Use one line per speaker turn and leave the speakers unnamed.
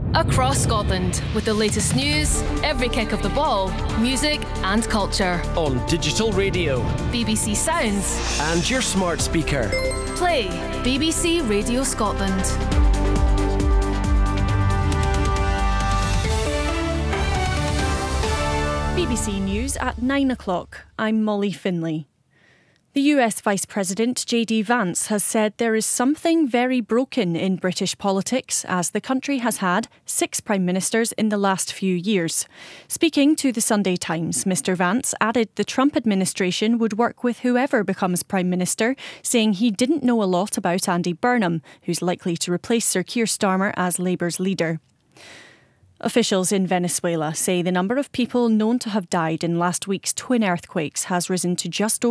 Across Scotland, with the latest news, every kick of the ball, music and culture.
On digital radio,
BBC Sounds,
and your smart speaker.
Play BBC Radio Scotland.
BBC News at 9 o'clock. I'm Molly Finlay. The US Vice President J.D. Vance has said there is something very broken in British politics as the country has had 6 Prime Ministers in the last few years. Speaking to the Sunday Times, Mr. Vance added the Trump administration would work with whoever becomes Prime Minister, saying he didn't know a lot about Andy Burnham, who's likely to replace Sir Keir Starmer as Labour's leader. Officials in Venezuela say the number of people known to have died in last week's twin earthquakes has risen to just over